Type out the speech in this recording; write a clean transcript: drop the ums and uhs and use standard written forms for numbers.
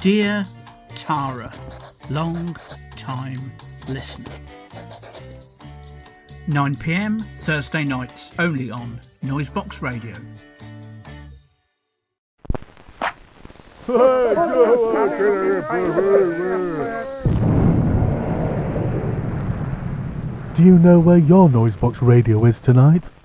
Dear Tara, long time listener. 9 p.m. Thursday nights only on Noisebox Radio. Do you know where your Noisebox Radio is tonight?